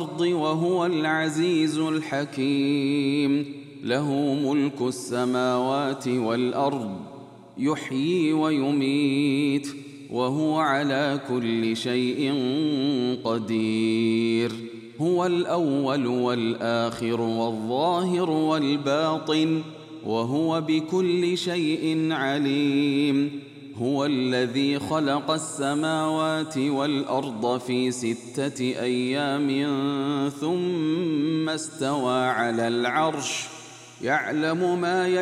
وهو العزيز الحكيم. له ملك السماوات والأرض، يحيي ويميت، وهو على كل شيء قدير. هو الأول والآخر والظاهر والباطن، وهو بكل شيء عليم. هو الذي خلق السماوات والأرض في 6 أيام ثم استوى على العرش، يعلم ما